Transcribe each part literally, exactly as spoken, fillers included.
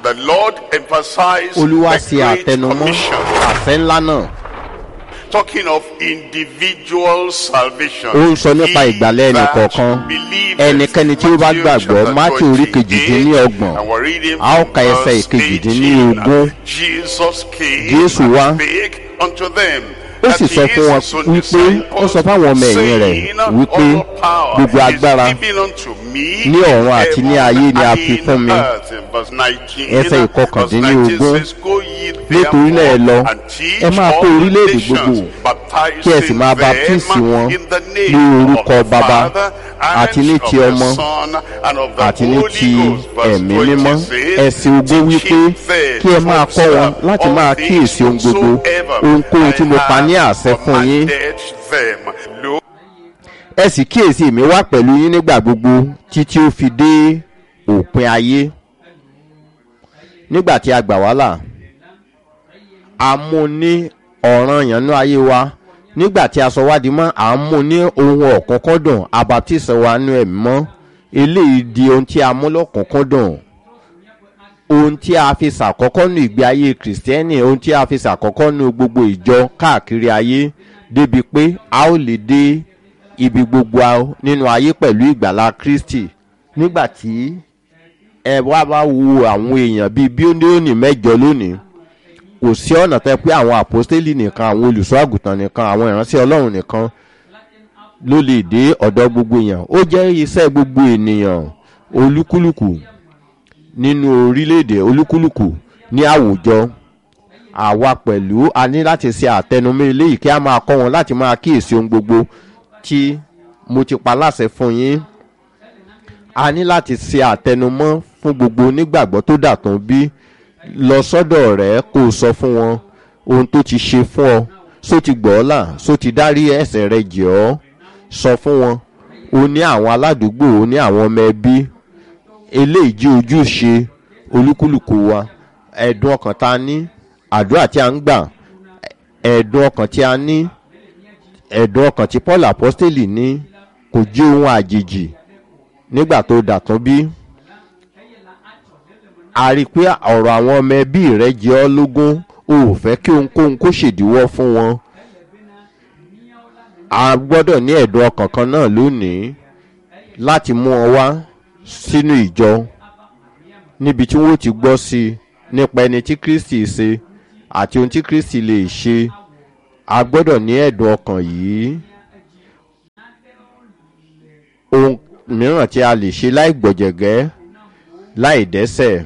The Lord emphasized Olúwa the ṣe Great àtẹnumọ́ Commission, àṣẹ ńlá náà. talking of individual salvation. Ó ń sọ nípa He ìgbàlẹ̀ that ẹnìkọ̀ọ̀kan. believeth. Ẹnikẹ́ni tí ó bá Matthew gbàgbọ́, chapter Mátíù orí twenty-eight, kejìdínlọ́gbọ̀n. and we're reading A ó from ka ẹsẹ̀ verse ìkejìdínlógún. eighteen. Jesus came Jésù wá. and spake unto them. Ó sì sọ fún wọn wípé ó sọ fáwọn ọmọ ẹ̀yìn rẹ̀ wípé gbogbo agbára ní ọ̀run àti ní ayé ni a fi fún mi. Ẹsẹ̀ ìkọkàndínlógún. Nítorí náà ẹ lọ, ẹ máa kó orílẹ̀-èdè gbogbo, kí ẹ sì máa baptísì wọn ní orúkọ Baba àti ní ti Ọmọ àti ní ti Ẹ̀mí Mímọ́. Ẹsẹ̀ ogún wípé kí ẹ máa kọ́ wọn láti máa kíyèsí ohun gbogbo, ohunkóhun tí mo pa ní àṣẹ fún yín. Ẹ sì kíyèsí èmi wà pẹ̀lú yín nígbà gbogbo títí ó fi dé òpin ayé. Nígbà tí a gbà wá là, a mú ní ọ̀ranyàn nínú ayé wa. Nígbà tí a sọ wá di mọ́, à ń mú ní ohun ọ̀kúnkúndùn, a baptisi wa nínú Ẹ̀mí Mọ́. Eléyìí di ohun tí a mú lọ́kúnkúndùn, ohun tí a fi ṣàkọ́kọ́ nínú ìgbé ayé Kìrìsìtẹ́nì, ohun tí a fi ṣàkọ́kọ́ nínú gbogbo ìjọ káàkiri ayé, débi pé a ó lè dé ibi gbogbo nínú ayé pẹ̀lú ìgbàlà Kristi. Nígbà tí ẹ wá bá wo àwọn èèyàn bíi bílíọ̀nù mẹ́jọ lónìí, kò sí ọ̀nà tẹ́ pé àwọn àpọ́stélì nìkan, àwọn olùṣọ́ àgùntàn nìkan, àwọn ìránṣẹ́ Ọlọ́run nìkan ló lè dé ọ̀dọ̀ gbogbo èèyàn. Ó jẹ́ iṣẹ́ gbogbo ènìyàn, olúkúlùkù nínú orílẹ̀-èdè, olúkúlùkù ní àwùjọ. Àwa pẹ̀lú a ní láti ṣe àtẹnumọ́ eléyìí kí a máa kọ́ wọn láti máa kíyèsí ohun gbogbo tí mo ti pa láṣẹ fún yín. A ní láti ṣe àtẹnumọ́ fún gbogbo onígbàgbọ́ tó dàtún bí. Lọ sọ́dọ̀ rẹ̀ kó o sọ fún wọn ohun tó ti ṣe fún ọ, só ti gbọ́ ọ́ là, só ti dárí ẹ̀ṣẹ̀ rẹ jì ọ́. Sọ fún wọn. O ní àwọn aládùúgbò, o ní àwọn ọmọ ẹbí. Eléyìí jẹ́ ojúṣe olúkúlùkù wa. Ẹ̀dùn ọkàn tá a ní, àdúrà tí a ń gbà, ẹ̀dùn ọkàn tí a ní, ẹ̀dùn ọkàn tí Paul apostoli ní kò jẹ́ ohun àjèjì nígbà tó dàtún bí. A rí pé ọ̀rọ̀ àwọn ọmọ ẹbí rẹ̀ jẹ́ ọ́ lógún, o ò fẹ́ kí ohunkóhun kó ṣèdíwọ́ fún wọn. A gbọ́dọ̀ ní ẹ̀dùn ọkàn kan náà lónìí láti mú wọn wá sínú ìjọ níbi tí wọ́n ti gbọ́ sí nípa ẹni tí Kristi ṣe àti ohun tí Kristi lè ṣe. A gbọ́dọ̀ ní ẹ̀dùn ọkàn yìí. Ohun mìíràn tí a lè ṣe láì gbọ̀jẹ̀gẹ́, láì dẹ́ṣẹ̀.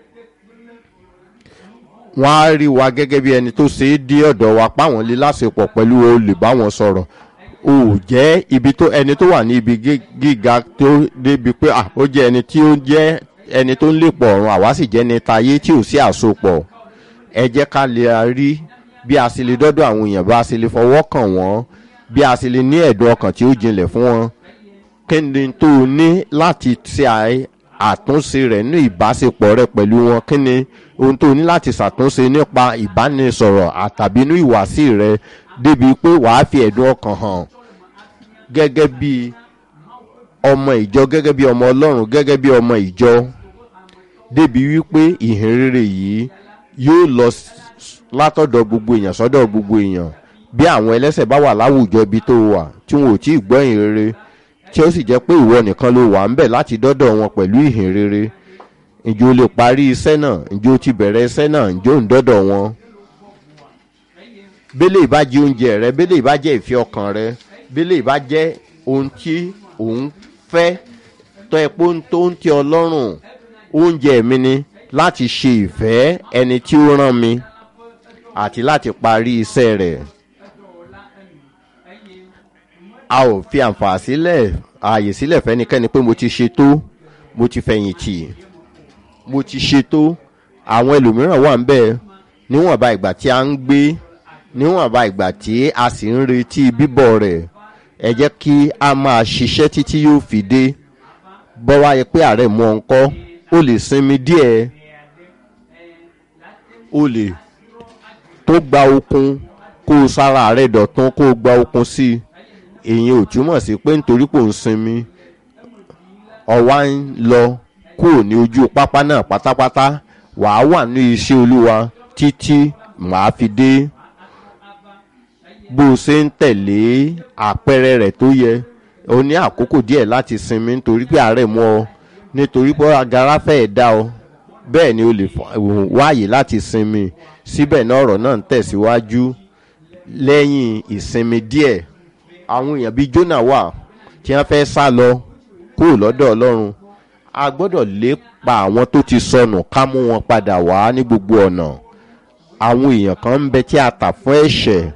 Wọ́n á rí wa gẹ́gẹ́ bí ẹni tó ṣe é dé ọ̀dọ̀ wa páwọn lè láṣepọ̀ pẹ̀lú olè bá wọn sọ̀rọ̀. O jẹ́ ibi tó ẹni tó wà ní ibi gíga tó débi pé à ó jẹ́ ẹni tí ó jẹ́ ẹni tó ń lè pọ̀ ọ̀run, àwa sì jẹ́ ní tayé tí ò sí àsopọ̀. Ẹ jẹ́ ká lè rí bí a sì lè dọ́dọ̀ àwọn èèyàn, bá a sì lè fọwọ́ kàn wọ́n, bí a sì lè ní ẹ̀dùn ọkàn tí ó jinlẹ̀ fún wọn. Kí ni tó o ní láti ṣe àtúnṣe rẹ̀ ní ìbáṣepọ̀ rẹ pẹ̀lú wọn? Kí ni ohun tó o ní láti ṣàtúnṣe nípa ìbánisọ̀rọ̀ àtàbí inú ìwàsí rẹ, débi pé wàá fi ẹ̀dùn ọkàn hàn gẹ́gẹ́ bí ọmọ ìjọ, gẹ́gẹ́ bí ọmọ Ọlọ́run, gẹ́gẹ́ bí ọmọ ìjọ, débi wípé ìhìnrere yìí yóò lọ látọ̀dọ̀ gbogbo èèyàn sọ́dọ̀ gbogbo èèyàn. Bí àwọn ẹlẹ́ṣẹ̀ bá wà láwùjọ ibi tó wà tí wọn ò tí ì gbọ́ ìhìnrere, tí ó sì jẹ́ pé ìwọ nìkan ló wà ńbẹ̀ láti dọ́dọ̀ wọn pẹ̀lú ìhìnrere, ǹjẹ́ o lè parí iṣẹ́ náà? Ǹjẹ́ o ti bẹ̀rẹ̀ iṣẹ́ náà? Ǹjẹ́ o ń dọ́dọ̀ wọn? Bélé ìbá jẹ́ oúnjẹ rẹ, bélé ìbá jẹ́ ìfẹ́ ọkàn rẹ, bélé ìbá jẹ́ ohun tí òun fẹ́ tọ́ ẹ pé tó ń tẹ́ ọ lọ́rùn, oúnjẹ mi ni láti ṣe ìfẹ́ ẹni tí ó rán mi àti láti parí iṣẹ́ rẹ̀. A ò fi àǹfààní sílẹ̀ ààyè sílẹ̀ fẹ́nikẹ́ni pé mo ti ṣe tó, mo ti fẹ̀yìntì, mo ti ṣe tó. Àwọn ẹlòmíràn wà ńbẹ̀ níwọ̀nba ìgbà tí a ń gbé, níwọ̀nba ìgbà tí a sì ń retí bíbọ̀ rẹ̀. Ẹ jẹ́ kí a máa ṣiṣẹ́ títí yóò fi dé. Bọ́ wáyé pé àárẹ̀ mú ọ ńkọ́, o lè sinmi díẹ̀, o lè tó gba okun kó o sára rẹ̀ dọ̀tún, kó o gba okun sí i. Èyí ò túmọ̀ sí pé nítorí kò ń sinmi ọ̀wá ń lọ kúrò ní ojú pápá náà pátápátá, wàá wà ní iṣẹ́ olúwa títí màá fi dé. Bó o ṣe ń tẹ̀lé àpẹẹrẹ rẹ̀ tó yẹ, o ní àkókò díẹ̀ láti sinmi nítorí pé àárẹ̀ mú ọ, nítorí pé agara fẹ́ẹ̀ dá ọ, bẹ́ẹ̀ ni o lè wáyé láti sinmi. Síbẹ̀ náà ọ̀rọ̀ náà ń tẹ̀síwájú. Lẹ́yìn ìsinmi díẹ̀, àwọn èèyàn bíi Jónà wà tí wọ́n fẹ́ sá lọ kúrò lọ́dọ̀ Ọlọ́run. A gbọ́dọ̀ lépa àwọn tó ti sọnù ká mú wọn padà wá ní gbogbo ọ̀nà. Àwọn èèyàn kan ń bẹ tí a tà fún ẹ̀ṣẹ̀,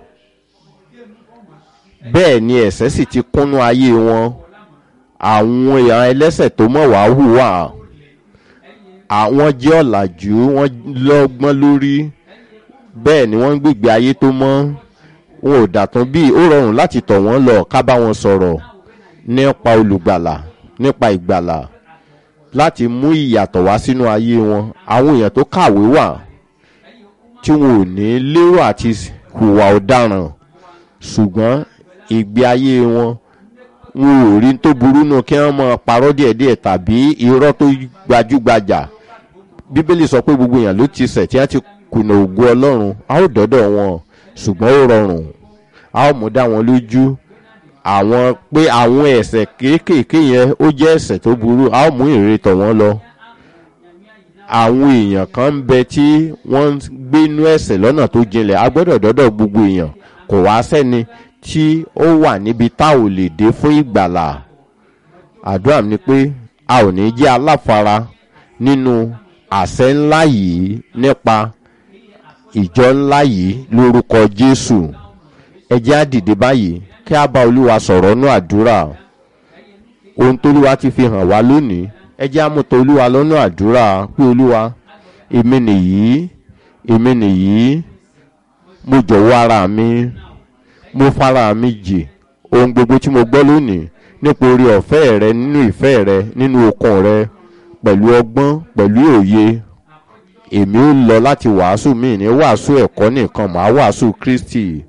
bẹ́ẹ̀ ni ẹ̀ṣẹ̀ sì ti kúnnú ayé wọn. Àwọn èèyàn ẹlẹ́ṣẹ̀ tó mọ̀ wá hùwà, àwọn jẹ́ ọ̀làjú, wọ́n lọ́gbọ́n lórí, bẹ́ẹ̀ ni wọ́n ń gbègbè ayé tó mọ́. Wọn ò dàtún bí ó rọrùn láti tọ̀ wọ́n lọ ká bá wọn sọ̀rọ̀ nípa olùgbàlà, nípa ìgbàlà, láti mú ìyàtọ̀ wá sínú ayé wọn. Àwọn èèyàn tó kàwé wà tí wọn ò ní lérò àti hùwà ọ̀daràn, ṣùgbọ́n ìgbé ayé wọn wọn ò rí tó burú nù kí wọ́n máa parọ́ díẹ̀díẹ̀ tàbí irọ́ tó gbajúgbajà. Bíbélì sọ pé gbogbo èèyàn ló ti ṣẹ̀ tí wọ́n ti kùnà ògo Ọlọ́run. A ó dọ́dọ̀ wọn, ṣùgbọ́n ó rọrùn. A ó mú dá wọn lójú àwọn pé àwọn ẹ̀ṣẹ̀ kéékèèké yẹn ó jẹ́ ẹ̀ṣẹ̀ tó burú. A ó mú ìrere tọ̀ wọ́n lọ. Àwọn èèyàn kan ń bẹ tí wọ́n ń gbénú ẹ̀ṣẹ̀ lọ́nà tó jinlẹ̀. A gbọ́dọ̀ dọ́dọ̀ gbogbo èèyàn. Kò wá sẹ́ni tí ó wà níbi tá ò lè dé fún ìgbàlà. Àdúrà mi ni pé a ò ní jẹ́ aláfara nínú àṣẹ ńlá yìí nípa ìjọ ńlá yìí lórúkọ Jésù. Ẹ jẹ́ á dìde báyìí kí a bá Olúwa sọ̀rọ̀ nú àdúrà. Ohun t'Olúwa ti fi hàn wá lónìí, ẹ jẹ́ á mú tọ̀ Olúwa lọ́nà àdúrà pé Olúwa, èmi nìyí, èmi nìyí, mo jọ̀wọ́ ara mi, mo fara mi jì ohun gbogbo tí mo gbọ́ lónìí nípa oore ọ̀fẹ́ rẹ, nínú ìfẹ́ rẹ, nínú okun rẹ, pẹ̀lú ọgbọ́n, pẹ̀lú òye. Èmi ó lọ láti wàásù, mi ní wàásù ẹ̀kọ́ nìkan, màá wàásù Kristi.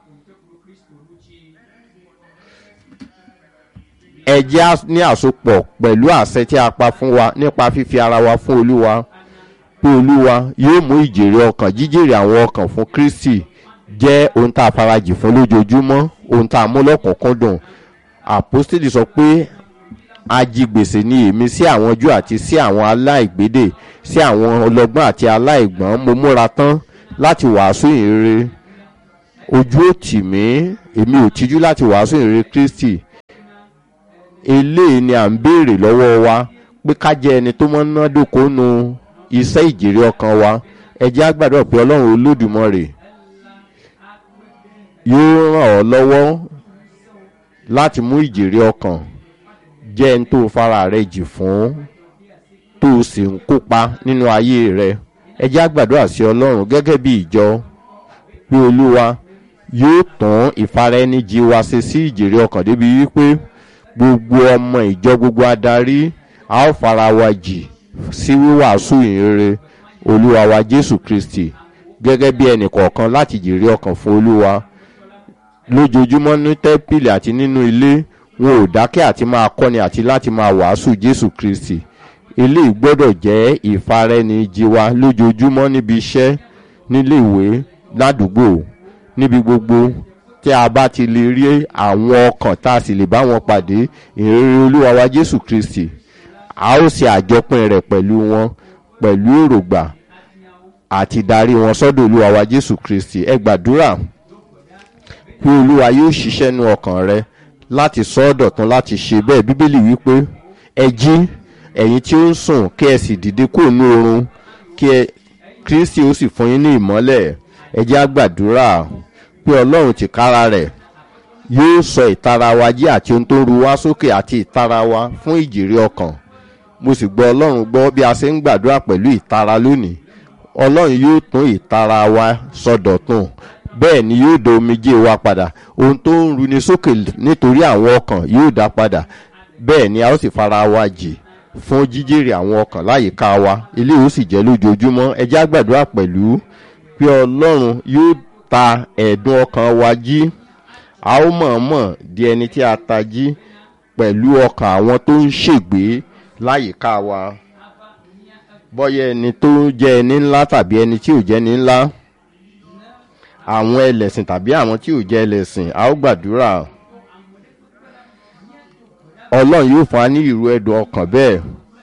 Ẹ jẹ́ ní àsopọ̀ pẹ̀lú àṣẹ tí a pa fún wa nípa fífi ara wa fún Olúwa, pé Olúwa yóò mú ìjèrè ọkàn, jíjèrè àwọn ọkàn fún Kristi jẹ́ ohun tá a farajì fún lójoojúmọ́, ohun tá a mú lọ́kùnkúndùn. Àpọ́stélì sọ pé ajigbèsè ni èmi sí àwọn Júù àti sí àwọn aláìgbédè, sí àwọn ọlọ́gbọ́n àti aláìgbọ́n. Mo múra tán láti wàásù ìrere. Ojú ò tì mí, èmi ò tijú láti wàásù ìrere Kristi. Eléyìí ni à ń béèrè lọ́wọ́ wa, pé ká jẹ́ ẹni tó mọ́ ná dóko nu iṣẹ́ ìjèrè ọkàn wa. Ẹ jẹ́ á gbàdúrà pé Ọlọ́run Olódùmarè yóò ràn ọ́ lọ́wọ́ láti mú ìjèrè ọkàn jẹ́ ẹni tó fara rẹ̀ jì fún, tó sì ń kópa nínú ayé rẹ̀. Ẹ jẹ́ á gbàdúrà sí Ọlọ́run gẹ́gẹ́ bí ìjọ pé Olúwa yóò tán ìfaraẹnijì wa ṣe sí ìjèrè ọkàn débi wípé gbogbo ọmọ ìjọ, gbogbo adarí, a ó fara wa jì sí wíwàásù ìrere Olúwa wa Jésù Kristi gẹ́gẹ́ bí ẹnì kọ̀ọ̀kan láti jèrè ọkàn fún Olúwa. Lójoojúmọ́ ní tẹ́ḿpìlì àti nínú ilé, wọn ò dákẹ́ àti máa kọ́ni àti láti máa wàásù Jésù Kristi. Eléyìí gbọ́dọ̀ jẹ́ ìfaraẹnijì wa lójoojúmọ́ níbi iṣẹ́, nílé ìwé, ládùúgbò, níbi gbogbo tí a bá ti lè rí àwọn ọkàn tá a sì lè bá wọn pàdé ìrere Olúwa wa Jésù Kristi. A ó ṣe àjọpín rẹ̀ pẹ̀lú wọn, pẹ̀lú èrògbà àti darí wọn sọ́dọ̀ Olúwa wa Jésù Kristi. Ẹ gbàdúrà pé Olúwa yóò ṣiṣẹ́ nú ọkàn rẹ láti sọ ọ́ dọ̀tun láti ṣe bẹ́ẹ̀. Bíbélì wípé ẹ jí ẹ̀yin tí ó ń sùn kí ẹ sì dìde kúrò ní oorun, kí ẹ Kristi ó sì fún yín ní ìmọ́lẹ̀. Ẹ jẹ́ á gbàdúrà pé Ọlọ́run tìkára rẹ̀ yóò sọ ìtara wa jí àti ohun tó ń ru wá sókè àti ìtara wa fún ìjèrè ọkàn. Mo sì gbọ́ Ọlọ́run gbọ́ bí a ṣe ń gbàdúrà pẹ̀lú ìtara lónìí. Ọlọ́run yóò tún ìtara wa sọdọ̀tun, bẹ́ẹ̀ ni yóò dá omijé wa padà. Ohun tó ń runi sókè nítorí àwọn ọkàn yóò dá padà, bẹ́ẹ̀ ni a ó sì fara wa jì fún jíjèrè àwọn ọkàn láyìíká wa. Eléyìí ó sì jẹ́ lójoojúmọ́. Ẹ jẹ́ á gbàdúrà pẹ̀lú pé Ọlọ́run yóò ta ẹ̀dùn ọkàn wa jí. A ó mọ̀ọ́mọ̀ di ẹni tí a ta jí pẹ̀lú ọkàn àwọn tó ń ṣègbé láyìíká wa. bọ́yá ẹni tó jẹ́ ẹni ńlá tàbí ẹni tí ò jẹ́ ẹni ńlá, àwọn ẹlẹ́sìn tàbí àwọn tí ò jẹ́ ẹlẹ́sìn, a ó gbàdúrà. Ọlọ́run yóò fún wa ní ìró ẹ̀dùn ọkàn bẹ́ẹ̀,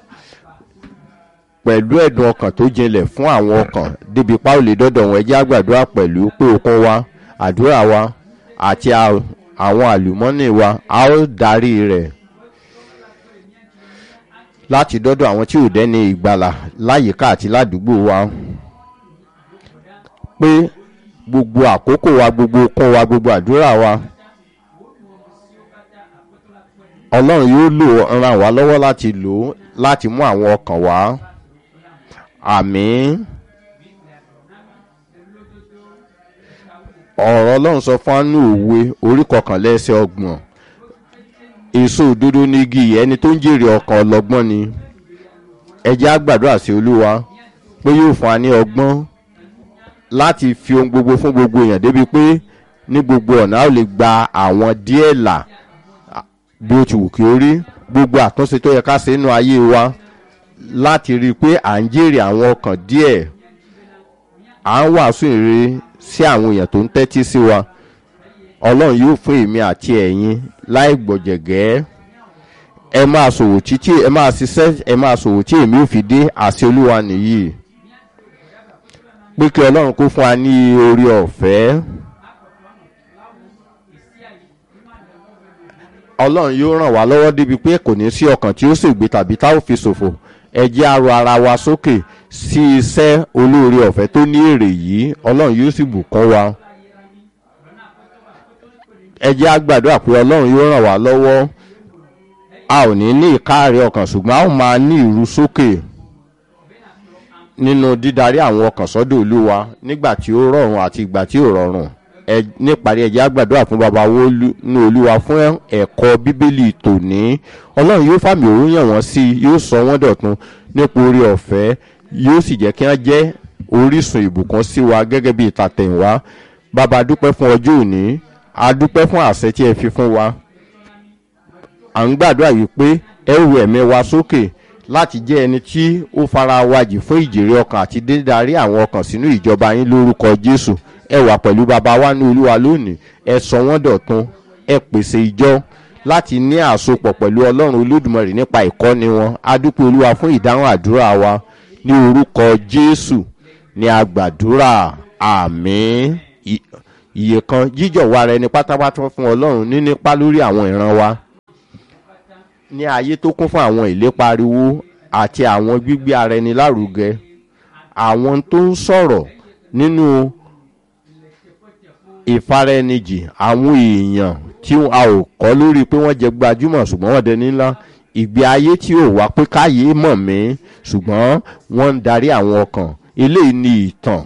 pẹ̀lú ẹ̀dùn ọkàn tó jinlẹ̀ fún àwọn ọkàn débi pa ó lè dọ́dọ̀ wọn. Ẹ jẹ́ á gbàdúrà pẹ̀lú pé okun wa, àdúrà wa àti àwọn àlùmọ́nì wa a ó darí rẹ̀ láti dọ́dọ̀ àwọn tí ò dẹ́ni ìgbàlà láyìíká àti ládùúgbò wa, pé gbogbo àkókò wa, gbogbo okun wa, gbogbo àdúrà wa Ọlọ́run yóò lò ràn wá lọ́wọ́ láti lò láti mú àwọn ọkàn wá. Àmín. Ọ̀rọ̀ Ọlọ́run sọ fún àánú òwe orí kọkànlá ẹsẹ̀ ọgbọ̀n. Èso òdodo ní igi ẹni tó ń jèrè ọkàn ọlọ́gbọ́n ni. Ẹ jẹ́ á gbàdúrà sí Olúwa pé yóò fún wa ní ọgbọ́n láti fi ohun gbogbo fún gbogbo èèyàn, débi pé ní gbogbo ọ̀nà a ó lè gba àwọn díẹ̀ là bí ó ti wù kí ó rí. Gbogbo àtúnṣe tó yẹ ká ṣe nínú ayé wa láti rí i pé à ń jèrè àwọn ọkàn díẹ̀, à ń wàásù ìrere sí àwọn èèyàn tó ń tẹ́tí sí wa. Ọlọ́run yóò fún èmi àti ẹ̀yin láì gbọ̀jẹ̀gẹ́. Ẹ máa ṣòwò títí, ẹ máa ṣiṣẹ́, ẹ máa ṣòwò tí èmi ò fi dé. Àṣẹ Olúwa nìyí, pé kí Ọlọ́run kó fún wa ní oore ọ̀fẹ́. Ọlọ́run yóò ràn wá lọ́wọ́ débi pé kò ní sí ọkàn tí ó ṣègbé tàbí tá ò fi ṣòfò. Ẹ jẹ́ á rọ ara wa sókè sí iṣẹ́ olóore ọ̀fẹ́ tó ní èrè yìí. Ọlọ́run yóò sì bùkún wa. Ẹ jẹ́ á gbàdúrà pé Ọlọ́run yóò ràn wá lọ́wọ́. A ò ní ní ìkáàárẹ̀ ọkàn, ṣùgbọ́n a ó máa ní ìrú sókè nínú dídarí àwọn ọkàn sọ́dọ̀ Olúwa nígbà tí ó rọrùn àti ìgbà tí ò rọrùn. Ẹ níparí, ẹ jẹ́ á gbàdúrà fún baba wo ní Olúwa fún ẹ̀kọ́ Bíbélì tòní. Ọlọ́run yóò fàmì òun yàn wọ́n sí, yóò sọ wọ́n dọ̀tun nípa oore ọ̀fẹ́, yóò sì jẹ́ kí wọ́n jẹ́ orísun ìbùkún sí wa gẹ́gẹ́ bí ìtàtẹ̀yìnwá. Bàbá, dúpẹ́ fún ọjọ́ òní, a dúpẹ́ fún àṣẹ tí ẹ fi fún wa. À ń gbàdúrà yìí pé ẹ ru ẹ̀mí wa sókè láti jẹ́ ẹni tí ó fara wájì fún ìjèrè ọkàn àti dídarí àwọn ọkàn sínú ìjọba yín lórúkọ Jésù. Ẹ wà pẹ̀lú bàbá wa ní Olúwa lónìí. Ẹ sọ wọ́n dọ̀tun, ẹ pèsè ìjọ láti ní àsopọ̀ pẹ̀lú Ọlọ́run Olódùmarè nípa ìkọ́ni wọn. A dúpẹ́ Olúwa fún ìdáhùn àdúrà wa ní orúkọ Jésù ní a gbàdúrà. Àmín. Iye kan jíjọ̀wọ́ ara ẹni pátápátá fún Ọlọ́run ní nípa lórí àwọn ìran wa. Ní ayé tó kún fún àwọn ìlépa ariwo àti àwọn gbígbé ara ẹni lárugẹ, àwọn tó ń sọ̀rọ̀ nínú ìfaraẹnijì, àwọn èèyàn tí a ò kọ́ lórí pé wọ́n jẹ gbajúmọ̀ ṣùgbọ́n wọ́n dẹni ńlá, ìgbé ayé tí ò wá pé káyé mọ̀ mí ṣùgbọ́n wọ́n ń darí àwọn ọkàn. Eléyìí ni ìtàn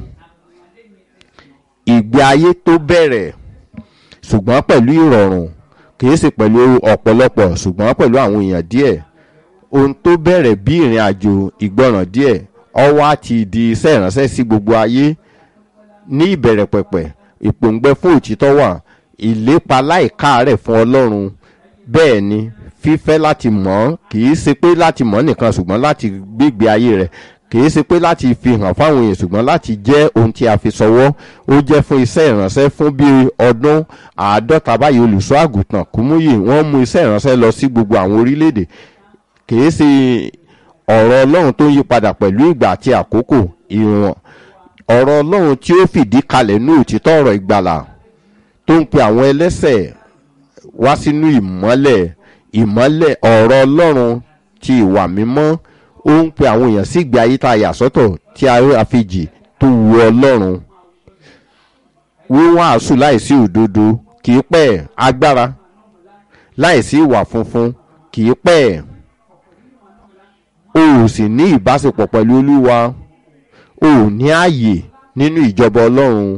ìgbé ayé tó bẹ̀rẹ̀ ṣùgbọ́n pẹ̀lú ìrọ̀rùn, kìí ṣe pẹ̀lú ọ̀pọ̀lọpọ̀ ṣùgbọ́n pẹ̀lú àwọn èèyàn díẹ̀. Ohun tó bẹ̀rẹ̀ bí ìrìn àjò ìgbọràn díẹ̀, ó wá ti di iṣẹ́ ìránṣẹ́ sí gbogbo ayé. Ní ìbẹ̀rẹ̀ pẹ̀pẹ̀, ìpòǹgbẹ fún òtítọ́ wà, ìlépa láìkáàárẹ̀ fún Ọlọ́run. Bẹ́ẹ̀ ni, fífẹ́ láti mọ̀, kìí ṣe pé láti mọ̀ nìkan ṣùgbọ́n láti gbégbé ayé rẹ̀, kìí ṣe pé láti fi hàn fáwọn èèyàn ṣùgbọ́n láti jẹ́ ohun tí a fi sọwọ́. Ó jẹ́ fún iṣẹ́ ìránṣẹ́ fún bí ọdún àádọ́ta báyìí. Olùṣọ́ àgùntàn Kúmúyì wọ́n mú iṣẹ́ ìránṣẹ́ lọ sí gbogbo àwọn orílẹ̀-èdè. Kìí ṣe ọ̀rọ̀ Ọlọ́run tó ń yí padà pẹ̀lú ìgbà àti àkókò. Ìwọ̀n ọ̀rọ̀ Ọlọ́run tí ó fìdí kalẹ̀ ní òtítọ́ ọ̀rọ̀ ìgbàlà tó ń pe àwọn ẹlẹ́ṣẹ̀ wá sínú ìmọ́lẹ̀. Ìmọ́lẹ̀ ọ̀rọ̀ Ọlọ́run ti ìwà mímọ́, ó ń pe àwọn èèyàn sí ìgbé ayé tá a yà sọ́tọ̀ tí a fi jì tó wu Ọlọ́run. Wíwọ́n àásù láìsí òdodo kìí pẹ́, agbára láìsí ìwà funfun kìí pẹ́. O ò sì ní ìbáṣepọ̀ pẹ̀lú Olúwa, o ò ní ààyè nínú ìjọba Ọlọ́run.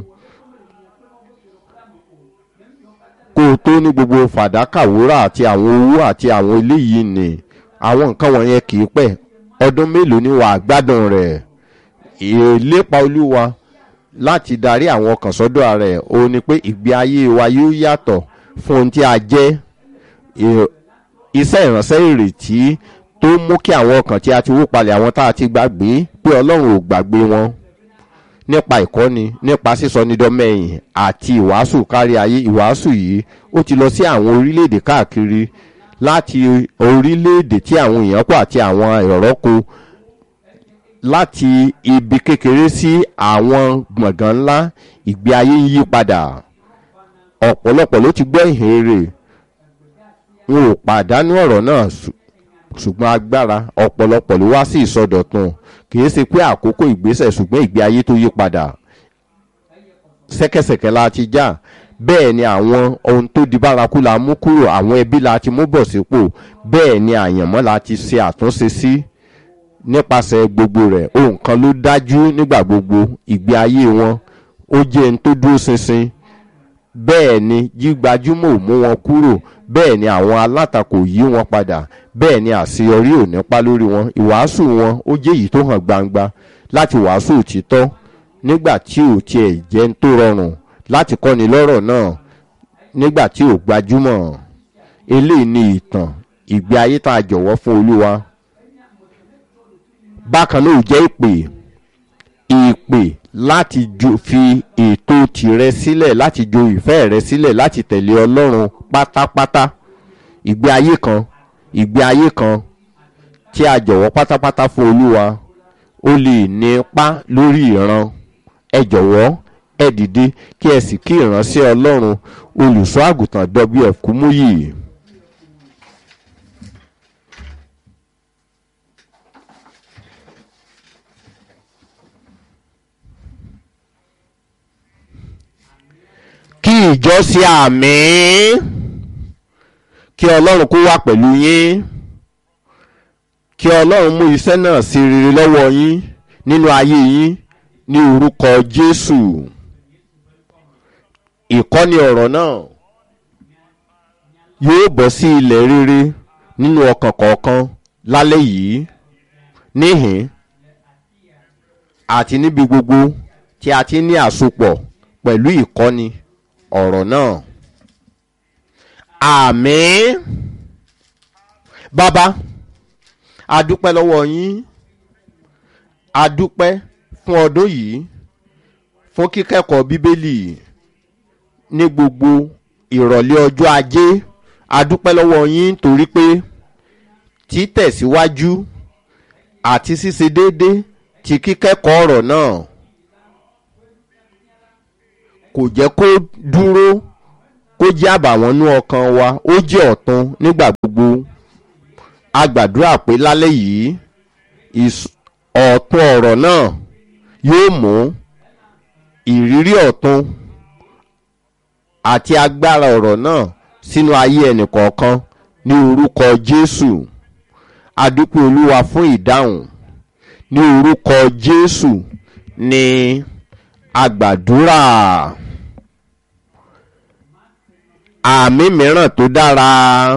Kó o tó ní gbogbo fàdákà, wúrà àti àwọn owó àti àwọn eléyìí ni àwọn nǹkan wọ̀nyẹn kìí pẹ́. Ọdún mélòó ni wàá gbádùn rẹ̀? Ìlépa Olúwa láti darí àwọn ọkàn sọ́dọ̀ rẹ̀, ó ní pé ìgbé ayé wa yóò yàtọ̀ fún ohun tí a jẹ́. Iṣẹ́ ìránṣẹ́ ìrètí tó mú kí àwọn ọkàn tí a ti wó palẹ̀, àwọn tá a ti gbàgbé pé ọlọ́run ò gbàgbé wọn, nípa ìkọ́ni, nípa sísọ nídọ́mẹ́yìn àti ìwàásù kárí ayé. Ìwàásù yìí ó ti lọ sí àwọn orílẹ̀-èdè káàkiri, láti orílẹ̀-èdè tí àwọn èèyàn kó àti àwọn ẹ̀rọ́kọ, láti ibi kékeré sí àwọn gbọ̀ngàn ńlá. Ìgbé ayé ń yí padà. Ọ̀pọ̀lọpọ̀ ló ti gbọ́ ìhìnrere, wọn ò pàdánù ọ̀rọ̀ náà, ṣùgbọ́n agbára. Ọ̀pọ̀lọpọ̀ ló wá sí ìsọdọ̀tun, kìí ṣe pé àkókò ìgbésẹ̀, ṣùgbọ́n ìgbé ayé tó yí padà. Ṣẹ́kẹ́ṣẹ̀kẹ́ la ti já, bẹ́ẹ̀ ni àwọn ohun tó di bárakú la mú kúrò, àwọn ẹbí la ti mú bọ̀ sípò, bẹ́ẹ̀ ni àyànmọ́ la ti ṣe àtúnṣe sí nípasẹ̀ gbogbo rẹ̀. Ohun kan ló dájú nígbà gbogbo, ìgbé ayé wọn ó jẹ́ ohun tó dúró ṣinṣin. Bẹ́ẹ̀ ni gbígbajúmọ̀ ò mú wọn kúrò, bẹ́ẹ̀ ni àwọn alátakò yí wọn padà, bẹ́ẹ̀ ni àṣeyọrí ò nípa lórí wọn. Ìwàásù wọn ó jẹ́ èyí tó hàn gbangba láti wàásù òtítọ́ nígbà tí ò tiẹ̀ jẹ́ ń tó rọrùn láti kọ́ni lọ́rọ̀ náà, nígbà tí ò gbajúmọ̀. Eléyìí ni ìtàn ìgbé ayé tá a jọ̀wọ́ fún Olúwa. Bákan náà ò jẹ́ ìpè ìpè láti jo fi ètò tìrẹ sílẹ̀, láti jo ìfẹ́ rẹ sílẹ̀, láti tẹ̀lé Ọlọ́run pátápátá. Ìgbé ayé kan ìgbé ayé kan tí a jọ̀wọ́ pátápátá fún Olúwa ó lè ní ipá lórí ìran. Ẹ jọ̀wọ́ ẹ dìde kí ẹ sì kí ìránṣẹ́ Ọlọ́run olùṣọ́ àgùntàn W F Kúmúyì. Kí ìjọ sí àmín. Kí Ọlọ́run kó wà pẹ̀lú yín. Kí Ọlọ́run mú iṣẹ́ náà sí rere lọ́wọ́ yín nínú ayé yín ní orúkọ Jésù. Ìkọ́ni ọ̀rọ̀ náà yóò bọ́ sí ilẹ̀ rere nínú ọkàn kọ̀ọ̀kan lálẹ́ yìí, níhìn àti níbi gbogbo tí a ti ní àsopọ̀ pẹ̀lú ìkọ́ni ọ̀rọ̀ náà. Àmín. Bàbá, a dúpẹ́ lọ́wọ́ yín, a dúpẹ́ fún ọdún yìí, fún kíkẹ́kọ̀ọ́ Bíbélì ní gbogbo ìrọ̀lẹ́ ọjọ́ Ajé. A dúpẹ́ lọ́wọ́ yín torí pé títẹ̀síwájú àti ṣíṣe déédé ti kíkẹ́kọ̀ọ́ ọ̀rọ̀ náà kò jẹ́ kó dúró, kó jẹ́ àbàwọ́n nú ọkàn wa, ó jẹ́ ọ̀tun nígbà gbogbo. A gbàdúrà pé lálẹ́ yìí ọ̀tun ọ̀rọ̀ náà yóò mú ìrírí ọ̀tun àti agbára ọ̀rọ̀ náà sínú ayé ẹnìkọ̀ọ̀kan ní orúkọ Jésù. A dúpẹ́ Olúwa fún ìdáhùn ní orúkọ Jésù ní agbàdúrà. Àmì mìíràn tó dára.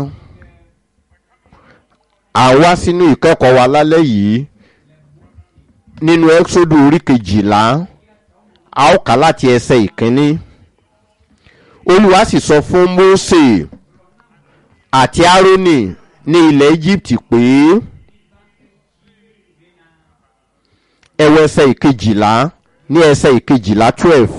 À wá sínú ìkẹ́kọ̀ọ́ wa lálẹ́ yìí nínú Ẹ́kísódù orí kejìlá, a ó kà láti ẹsẹ̀ ìkíní. Olúwa sì sọ fún Mósè àti Árónì ní ilẹ̀ Íjíbítì pé, ẹwọ ẹsẹ̀ ìkejìlá, ní ẹsẹ̀ ìkejìlá twelve.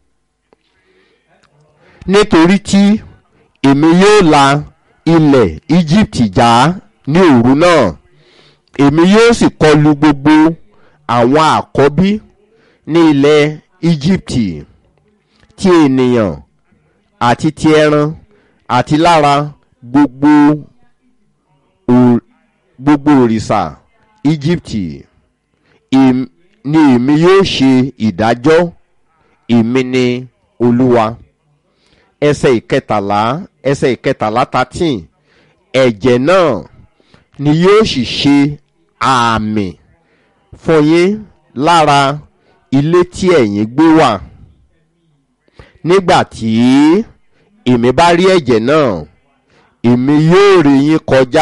Nítorí tí èmi yóò la ilẹ̀ Íjíbítì já ní òru náà, èmi yóò sì kọlu gbogbo àwọn àkọ́bí ní ilẹ̀ Íjíbítì, ti ènìyàn àti ti ẹran àti lára gbogbo gbogbo òrìṣà Íjíbítì. Ni èmi yóò ṣe ìdájọ́, èmi ni Olúwa. Ẹsẹ̀ ìkẹtàlá ẹsẹ̀ ìkẹtàlá thirteen. Ẹ̀jẹ̀ náà ni yóò sì ṣe àmì fún yín lára ilé tí ẹ̀yin gbé wà. Nígbà tí èmi bá rí ẹ̀jẹ̀ náà, èmi yóò ré yín kọjá.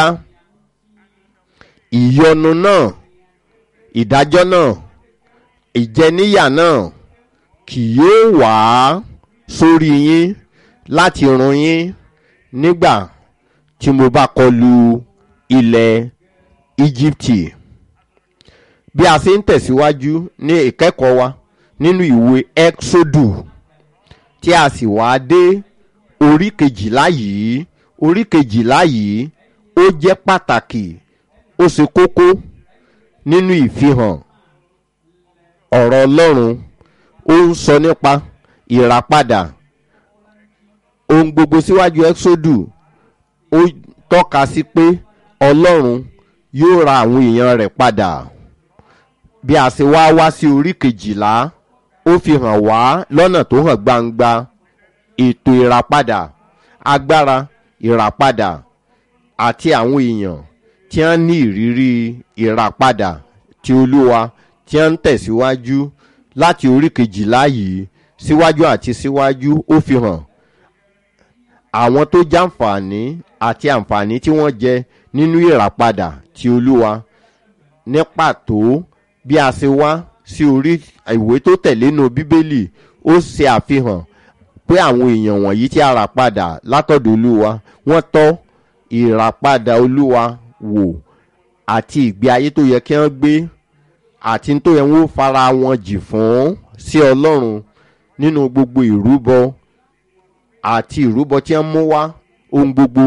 Ìyọnu náà, ìdájọ́ náà, ìjẹníyà náà kì yóò wá sórí yín láti run yín nígbà tí mo bá kọlu ilẹ̀ íjíbítì. Bí a ṣe ń tẹ̀síwájú ní ìkẹ́kọ̀ọ́ wa nínú ìwé ẹ́ksódù tí a sì wá dé orí kejìlá yìí, orí kejìlá yìí ó jẹ́ pàtàkì, ó ṣe kókó nínú ìfihàn ọ̀rọ̀ Ọlọ́run. Ó ń sọ nípa ìràpadà ohun gbogbo. Síwájú ẹ́ksódù ó tọ́ka sí pé Ọlọ́run yóò ra àwọn èèyàn rẹ̀ padà. Bí a ṣe wá wá sí orí kejìlá, ó fi hàn wá lọ́nà tó hàn gbangba ètò ìràpadà, agbára ìràpadà àti àwọn èèyàn tí wọ́n ní ìrírí ìràpadà tí Olúwa tí wọ́n ń tẹ̀síwájú láti orí kejìlá yìí síwájú àti síwájú. Ó fi hàn àwọn tó jàǹfààní àti àǹfààní tí wọ́n jẹ nínú ìràpadà tí Olúwa. Ní pàtó bí a ṣe wá sí orí ìwé tó tẹ̀lé nínú Bíbélì, ó ṣe àfihàn pé àwọn èèyàn wọ̀nyí tí a rà padà látọ̀dọ̀ Olúwa, wọ́n tọ́ ìràpadà Olúwa wò àti ìgbé ayé tó yẹ kí wọ́n gbé àti tó yẹ wọ́n fara wọn jì fún sí Ọlọ́run nínú gbogbo ìrúbọ àti ìrúbọ tí wọ́n mú wá ohun gbogbo.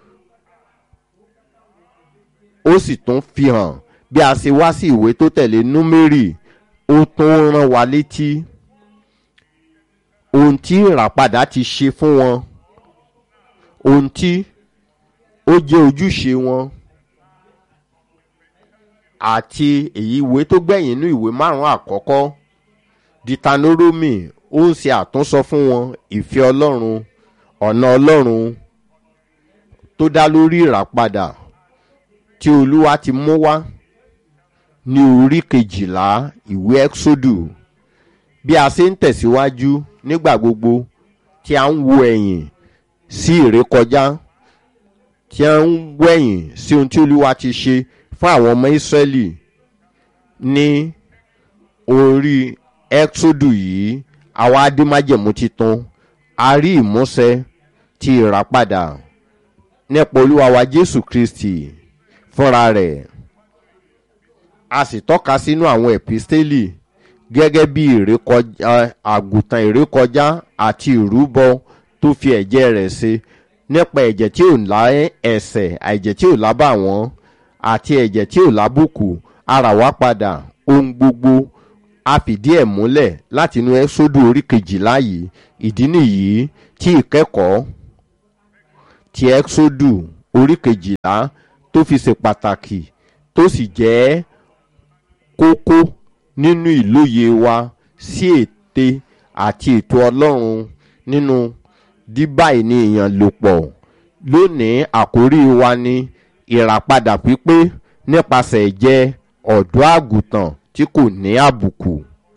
Ó sì tún fi hàn bí a ṣe wá sí ìwé tó tẹ̀lé Númérì, ó tún rán wa létí ohun tí ìràpadà ti ṣe fún wọn, ohun tí ó jẹ́ ojúṣe wọn, àti èyí ìwé tó gbẹ̀yìn nínú ìwé márùn-ún àkọ́kọ́ Ditanoromi, ó ń ṣe àtúnsọ fún wọn ìfẹ́ Ọlọ́run, ọ̀nà Ọlọ́run tó dá lórí ìràpadà tí Olúwa ti mú wá ní orí kejìlá ìwé ẹ́ksódù. Bí a ṣe ń tẹ̀síwájú nígbà gbogbo tí a ń wo ẹ̀yìn sí ìrékọjá, tí a ń wẹ̀yìn sí ohun tí Olúwa ti ṣe fún àwọn ọmọ Ísírẹ́lì ní orí ẹ́ksódù yìí, àwa adé májẹ̀mú titun, a rí ìmúṣẹ ti ìràpadà nípa Olúwa wa Jésù Kristi fúnra rẹ̀. A sì tọ́ka sínú àwọn ẹ̀písítélì gẹ́gẹ́ bí ìrékọjá, àgùntàn ìrékọjá àti ìrúbọ tó fi ẹ̀jẹ̀ rẹ̀ ṣe, nípa ẹ̀jẹ̀ tí ò lá ẹ̀ṣẹ̀, ẹ̀jẹ̀ tí ò lábàwọ́n àti ẹ̀jẹ̀ tí ò lábùkù, a rà wá padà. Ohun gbogbo a fìdí ẹ̀ múlẹ̀ láti inú ẹ́ksódù orí kejìlá yìí. Ìdí nìyí tí ìkẹ́kọ̀ọ́ ti ẹ́ksódù orí kejìlá tó fi ṣe pàtàkì, tó sì jẹ́ kókó nínú ìlóye wa sí ète àti ètò Ọlọ́run nínú díbá ènìyàn lò pọ̀. Lónìí àkórí wa ni ìràpadà pípé nípasẹ̀ ẹ̀jẹ̀ ọ̀dọ́ àgùntàn tí kò ní àbùkù.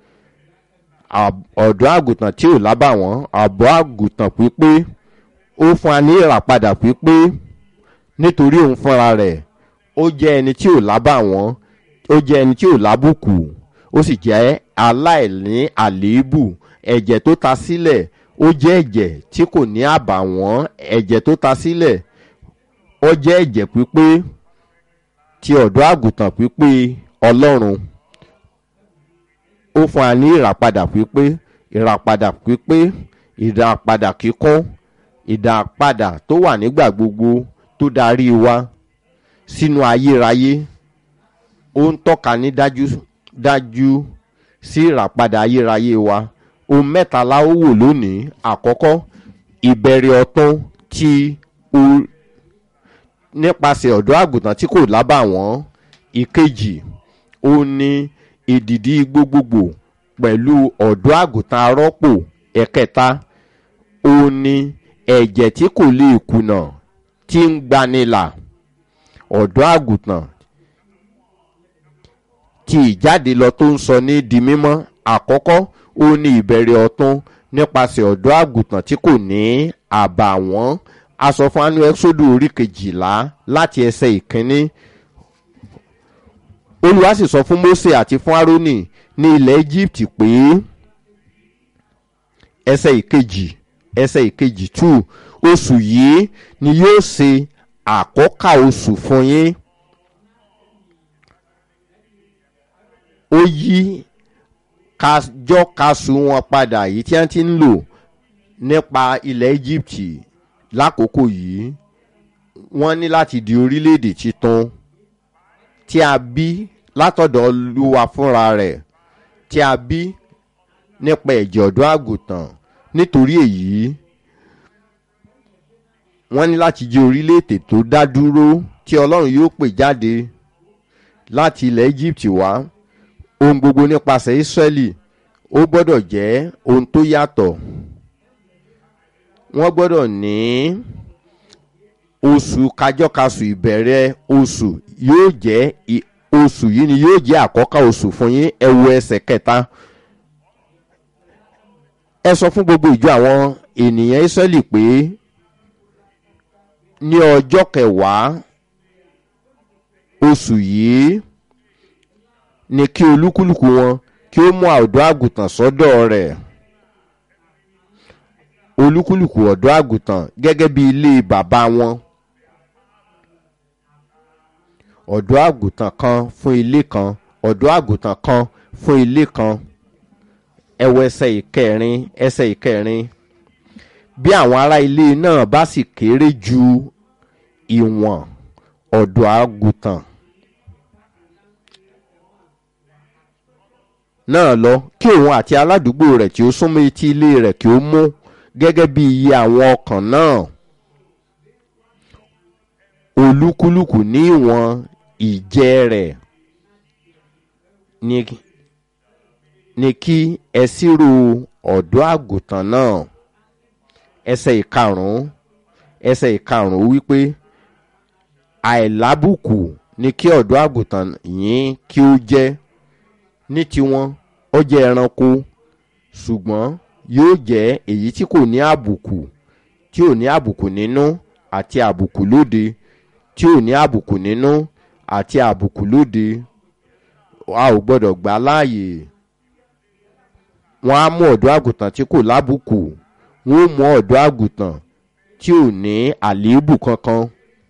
Ọ̀dọ́ àgùntàn tí ò lábàwọ́n, àbọ̀ àgùntàn pípé, ó fún wa ní ìràpadà pípé nítorí òun fúnra rẹ̀ ó jẹ́ ẹni tí ò lábàwọ́n, ó jẹ́ ẹni tí ò lábùkù, ó sì jẹ́ aláìní àléébù. Ẹ̀jẹ̀ tó ta sílẹ̀ ó jẹ́ ẹ̀jẹ̀ tí kò ní àbàwọ́n. Ẹ̀jẹ̀ tó ta sílẹ̀ ó jẹ́ ẹ̀jẹ̀ pípé ti ọ̀dọ́ àgùntàn pípé Ọlọ́run. Ó fún wa ní ìràpadà pípé, ìràpadà pípé, ìràpadà kíkún, ìràpadà tó wà nígbà gbogbo, tó darí wa sínú ayérayé. Ó ń tọ́ka ní dájú dájú sí ìràpadà ayérayé wa. Ohun mẹ́ta la ó wò lónìí. Àkọ́kọ́, ìbẹ̀rẹ̀ ọ̀tun tí o nípasẹ̀ ọ̀dọ́ àgùntàn tí kò lábàwọ́n. Ìkejì, ó ní èdìdí gbogbogbò pẹ̀lú ọ̀dọ́ àgùntàn arọ́pò. Ẹ̀kẹta, ó ní ẹ̀jẹ̀ tí kò lè kùnà tí ń gbanilà. Ọ̀dọ́ àgùntàn tí ìjáde lọ tó ń sọ ní di mímọ́. Àkọ́kọ́, ó ní ìbẹ̀rẹ̀ ọ̀tun nípasẹ̀ ọ̀dọ́ àgùntàn tí kò ní àbàwọ́n. A sọ fún anú ẹ́ksódù orí kejìlá láti ẹsẹ̀ ìkíní. Olúwa sì sọ fún Mósè àti fún Árónì ní ilẹ̀ Íjíbítì pé, ẹsẹ̀ ìkejì ẹsẹ̀ ìkejì two, oṣù yìí ni yóò ṣe àkọ́kà oṣù fún yín. ó yí kájọ́ kaṣù wọn padà yìí tí wọ́n ti ń lò nípa ilẹ̀ Egypt lákòókò yìí. Wọ́n ní láti di orílẹ̀-èdè titun tí a bí látọ̀dọ̀ Olúwa fúnra rẹ̀, tí a bí nípa ẹ̀jẹ̀ ọ̀dọ́ àgùntàn. Nítorí èyí wọ́n ní láti jẹ́ orílẹ̀-èdè tó dá dúró tí Ọlọ́run yóò pè jáde láti ilẹ̀ Egypt wá. Ohun gbogbo nípasẹ̀ Ísírẹ́lì ó gbọ́dọ̀ jẹ́ ohun tó yàtọ̀. Wọ́n gbọ́dọ̀ ní oṣù kájọ́kasù ìbẹ̀rẹ̀ oṣù yóò jẹ́ oṣù yìí ni yóò jẹ́ àkọ́kọ́ oṣù fún yín. Ẹ wo ẹsẹ̀ kẹta. Ẹ sọ fún gbogbo ìjọ àwọn ènìyàn Ísírẹ́lì pé ní ọjọ́ kẹwàá oṣù yìí ni kí olúkúlùkù wọn kí ó mú ọ̀dọ́ àgùntàn sọ́dọ̀ rẹ̀. Olúkúlùkù ọ̀dọ́ àgùntàn gẹ́gẹ́ bí ilé bàbá wọn. Ọ̀dọ́ àgùntàn kan fún ilé kan, ọ̀dọ́ àgùntàn kan fún ilé kan. Ẹ wo ẹsẹ̀ ìkẹrin, ẹsẹ̀ ìkẹrin. Bí àwọn ará ilé náà bá sì kéré ju ìwọ̀n ọ̀dọ́ àgùntàn náà lọ, kí òun àti aládùúgbò rẹ̀ tí ó súnmọ́ etí ilé rẹ̀ kí ó mú gẹ́gẹ́ bí iye àwọn ọkàn náà, olúkúlùkù ní ìwọ̀n ìjẹ rẹ̀ ni, ni kí ẹ ṣírò ọ̀dọ́ àgùntàn náà. Ẹsẹ̀ ìkarùn-ún, ẹsẹ̀ ìkarùn-ún wípé àìlábùkù ni kí ọ̀dọ́ àgùntàn yín kí ó jẹ́. Ní tiwọn ó jẹ́ ẹranko, ṣùgbọ́n yóò jẹ́ èyí tí kò ní àbùkù, tí ò ní àbùkù nínú àti àbùkù lóde, tí ò ní àbùkù nínú àti àbùkù lóde. A ò gbọ́dọ̀ gbà láàyè. Wọ́n á mú ọ̀dọ́ àgùntàn tí kò lábùkù, wọ́n ó mú ọ̀dọ́ àgùntàn tí ò ní àléébù kankan,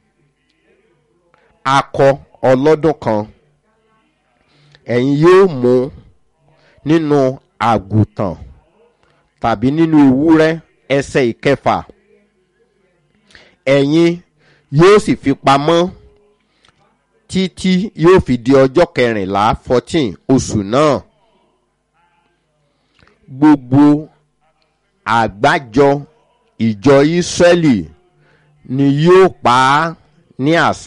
akọ ọlọ́dún kan. Ẹ̀yin yóò mú nínú àgùntàn tàbí nínú ewúrẹ́. Ẹsẹ̀ ìkẹfà. Ẹ̀yin yóò sì fi pamọ́ títí yóò fi di ọjọ́ kẹrìnlá fourteen oṣù náà. Gbogbo àgbájọ ìjọ Ísírẹ́lì ni yóò pa á ní àṣà